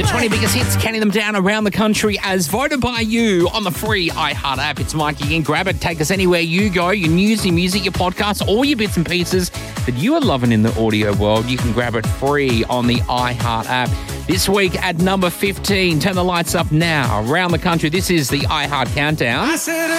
The 20 biggest hits, counting them down around the country as voted by you on the free iHeart app. It's Mikey again. Grab it. Take us anywhere you go. Your news, your music, your podcasts, all your bits and pieces that you are loving in the audio world. You can grab it free on the iHeart app. This week at number 15, turn the lights up now around the country. This is the iHeart Countdown.